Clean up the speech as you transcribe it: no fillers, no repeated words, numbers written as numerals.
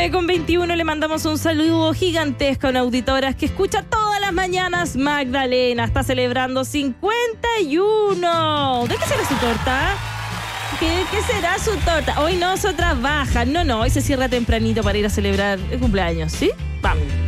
Con 21 le mandamos un saludo gigantesco a una auditora que escucha todas las mañanas. Magdalena está celebrando 51. ¿De qué será su torta? ¿Qué será su torta? Hoy no se trabaja. No, hoy se cierra tempranito para ir a celebrar el cumpleaños, ¿sí? Vamos.